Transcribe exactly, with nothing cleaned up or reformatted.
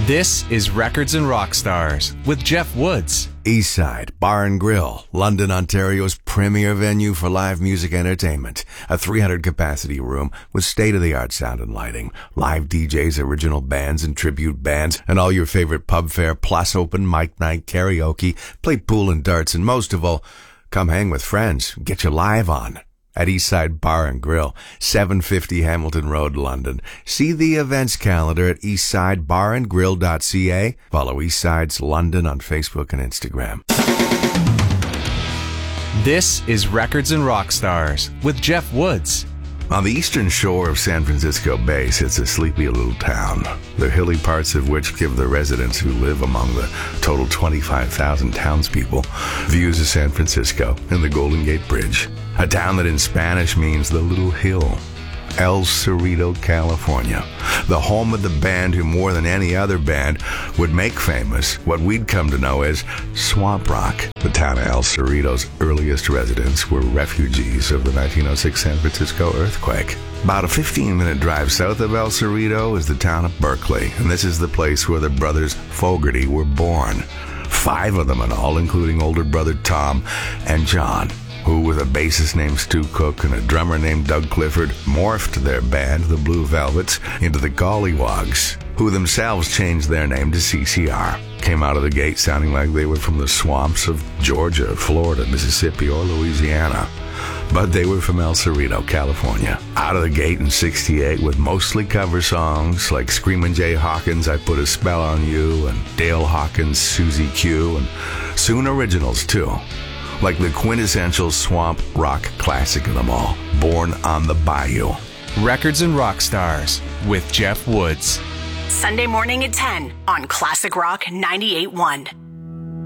This is Records and Rock Stars with Jeff Woods. Eastside Bar and Grill, London, Ontario's premier venue for live music entertainment. A three hundred capacity room with state-of-the-art sound and lighting, live D Js, original bands and tribute bands, and all your favorite pub fare, plus open mic night, karaoke, play pool and darts, and most of all, come hang with friends, get you live on. At Eastside Bar and Grill, seven fifty Hamilton Road, London. See the events calendar at eastside bar and grill dot c a. Follow Eastside's London on Facebook and Instagram. This is Records and Rock Stars with Jeff Woods. On the eastern shore of San Francisco Bay sits a sleepy little town, the hilly parts of which give the residents who live among the total twenty-five thousand townspeople views of San Francisco and the Golden Gate Bridge. A town that in Spanish means the little hill. El Cerrito, California, the home of the band who more than any other band would make famous what we'd come to know as swamp rock. The town of El Cerrito's earliest residents were refugees of the nineteen oh six San Francisco earthquake. About a fifteen-minute drive south of El Cerrito is the town of Berkeley, and this is the place where the brothers Fogerty were born. Five of them in all, including older brother Tom and John, who, with a bassist named Stu Cook and a drummer named Doug Clifford, morphed their band, the Blue Velvets, into the Gollywogs, who themselves changed their name to C C R. Came out of the gate sounding like they were from the swamps of Georgia, Florida, Mississippi, or Louisiana. But they were from El Cerrito, California. Out of the gate in sixty-eight with mostly cover songs like Screamin' Jay Hawkins' I Put a Spell on You, and Dale Hawkins' Susie Q, and soon originals too, like the quintessential swamp rock classic of them all, Born on the Bayou. Records and Rock Stars with Jeff Woods. Sunday morning at ten on Classic Rock ninety-eight point one.